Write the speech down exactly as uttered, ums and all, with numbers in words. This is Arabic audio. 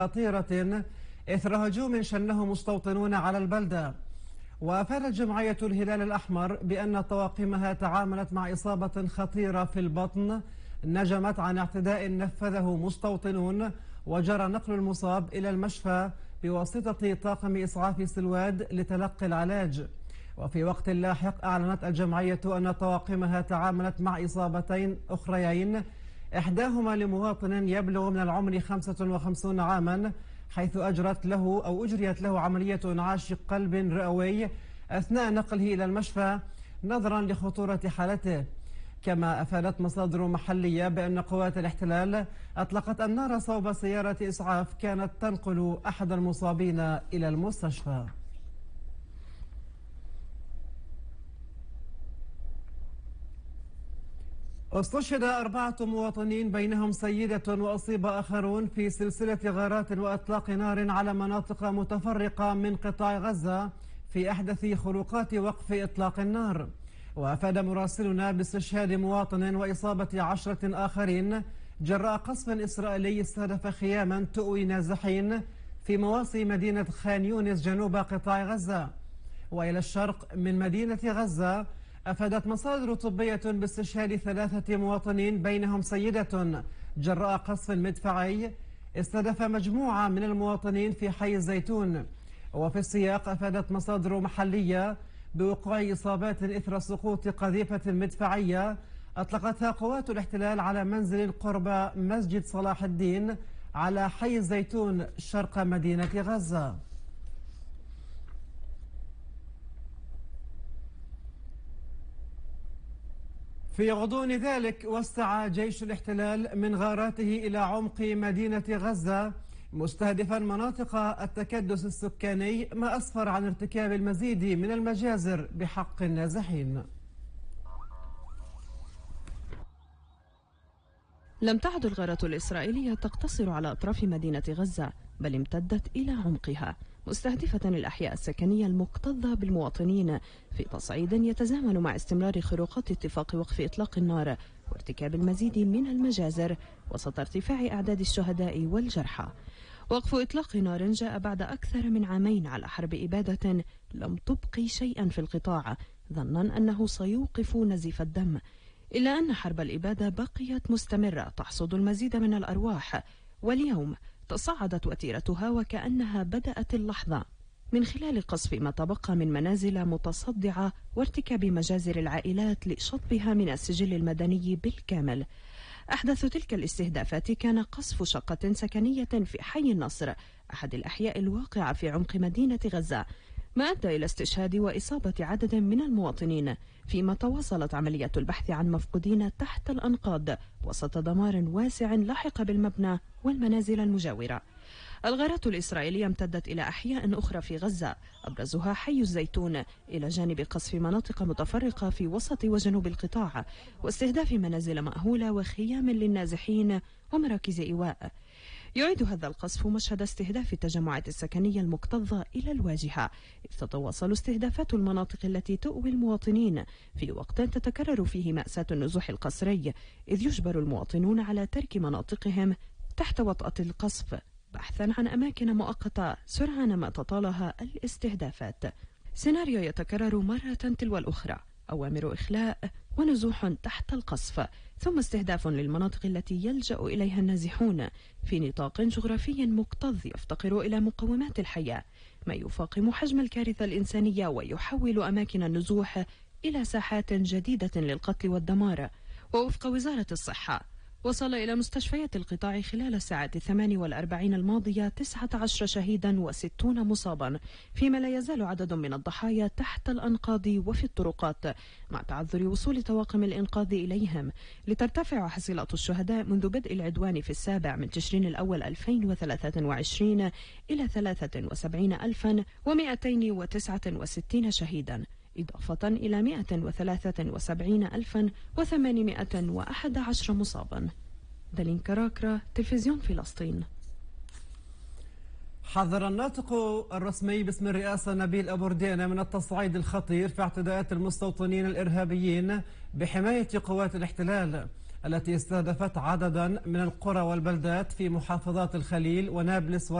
خطيرة إثر هجوم شنه مستوطنون على البلدة. وأفادت جمعية الهلال الأحمر بأن طواقمها تعاملت مع إصابة خطيرة في البطن نجمت عن اعتداء نفذه مستوطنون، وجرى نقل المصاب إلى المشفى بواسطة طاقم إسعاف سلواد لتلقي العلاج. وفي وقت لاحق أعلنت الجمعية أن طواقمها تعاملت مع إصابتين أخريين، إحداهما لمواطن يبلغ من العمر خمسة وخمسين عاما، حيث أجرت له أو أجريت له عملية انعاش قلب رئوي أثناء نقله إلى المشفى نظرا لخطورة حالته. كما أفادت مصادر محلية بأن قوات الاحتلال أطلقت النار صوب سيارة إسعاف كانت تنقل أحد المصابين إلى المستشفى. استشهد أربعة مواطنين بينهم سيدة وأصيب آخرون في سلسلة غارات وأطلاق نار على مناطق متفرقة من قطاع غزة في أحدث خروقات وقف إطلاق النار. وأفاد مراسلنا باستشهاد مواطن وإصابة عشرة آخرين جراء قصف إسرائيلي استهدف خياما تؤوي نازحين في مواصي مدينة خان يونس جنوب قطاع غزة. وإلى الشرق من مدينة غزة أفادت مصادر طبية باستشهاد ثلاثة مواطنين بينهم سيدة جراء قصف مدفعي استهدف مجموعة من المواطنين في حي الزيتون. وفي السياق أفادت مصادر محلية بوقوع إصابات إثر سقوط قذيفة مدفعية أطلقتها قوات الاحتلال على منزل قرب مسجد صلاح الدين على حي الزيتون شرق مدينة غزة. في غضون ذلك وسع جيش الاحتلال من غاراته إلى عمق مدينة غزة مستهدفا مناطق التكدس السكاني، ما أسفر عن ارتكاب المزيد من المجازر بحق النازحين. لم تعد الغارة الإسرائيلية تقتصر على أطراف مدينة غزة، بل امتدت إلى عمقها، مستهدفة الأحياء السكنية المكتظة بالمواطنين في تصعيد يتزامن مع استمرار خروقات اتفاق وقف إطلاق النار وارتكاب المزيد من المجازر وسط ارتفاع أعداد الشهداء والجرحى. وقف إطلاق نار جاء بعد أكثر من عامين على حرب إبادة لم تبقي شيئا في القطاع، ظنا أنه سيوقف نزيف الدم، إلا أن حرب الإبادة بقيت مستمرة تحصد المزيد من الأرواح، واليوم تصاعدت وتيرتها وكأنها بدأت اللحظة من خلال قصف ما تبقى من منازل متصدعة وارتكاب مجازر العائلات لشطبها من السجل المدني بالكامل. أحدث تلك الاستهدافات كان قصف شقة سكنية في حي النصر، أحد الأحياء الواقعة في عمق مدينة غزة، ما أدى إلى استشهاد وإصابة عدد من المواطنين، فيما تواصلت عملية البحث عن مفقودين تحت الأنقاض وسط دمار واسع لحق بالمبنى والمنازل المجاورة. الغارات الإسرائيلية امتدت إلى أحياء أخرى في غزة، أبرزها حي الزيتون، إلى جانب قصف مناطق متفرقة في وسط وجنوب القطاع واستهداف منازل مأهولة وخيام للنازحين ومراكز إيواء. يعيد هذا القصف مشهد استهداف التجمعات السكنية المكتظة إلى الواجهة، إذ تتواصل استهدافات المناطق التي تؤوي المواطنين في وقت تتكرر فيه مأساة النزوح القسري، إذ يجبر المواطنون على ترك مناطقهم تحت وطأة القصف بحثا عن أماكن مؤقتة سرعان ما تطالها الاستهدافات. سيناريو يتكرر مرة تلو الأخرى، أوامر إخلاء ونزوح تحت القصف، ثم استهداف للمناطق التي يلجأ إليها النازحون في نطاق جغرافي مكتظ يفتقر إلى مقومات الحياة، ما يفاقم حجم الكارثة الإنسانية ويحول أماكن النزوح إلى ساحات جديدة للقتل والدمار. ووفق وزارة الصحة، وصل إلى مستشفيات القطاع خلال الساعات الثمان والأربعين الماضية تسعة عشر شهيدا وستون مصابا، فيما لا يزال عدد من الضحايا تحت الأنقاض وفي الطرقات، مع تعذر وصول طواقم الإنقاذ إليهم، لترتفع حصيلة الشهداء منذ بدء العدوان في السابع من تشرين الأول ألفين وثلاثة وعشرين إلى ثلاثة وسبعين ألفا ومئتين وتسعة وستين شهيدا، إضافة إلى مئة وثلاثة وسبعين ألفا وثمانمئة وأحد عشر مصابا. دالين كراكرا، تلفزيون فلسطين. حذر الناطق الرسمي باسم الرئاسة نبيل أبو ردينة من التصعيد الخطير في اعتداءات المستوطنين الإرهابيين بحماية قوات الاحتلال. التي استهدفت عددا من القرى والبلدات في محافظات الخليل ونابلس